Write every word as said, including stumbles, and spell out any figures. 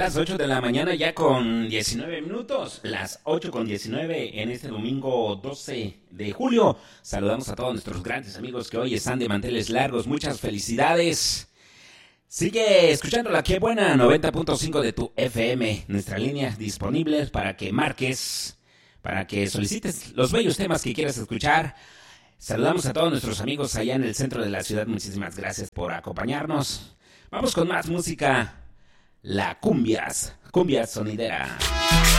las ocho de la mañana ya con diecinueve minutos, las ocho con diecinueve en este domingo doce de julio. Saludamos a todos nuestros grandes amigos que hoy están de manteles largos. Muchas felicidades. Sigue escuchando la que buena noventa punto cinco de tu F M. Nuestra línea disponible para que marques, para que solicites los bellos temas que quieras escuchar. Saludamos a todos nuestros amigos allá en el centro de la ciudad. Muchísimas gracias por acompañarnos. Vamos con más música. La cumbias, cumbias sonidera.